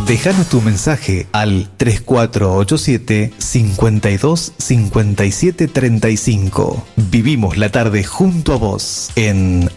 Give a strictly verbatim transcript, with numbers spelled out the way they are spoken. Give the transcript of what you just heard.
Déjanos tu mensaje al tres cuatro ocho siete, cinco dos, cinco siete tres cinco. Vivimos la tarde junto a vos en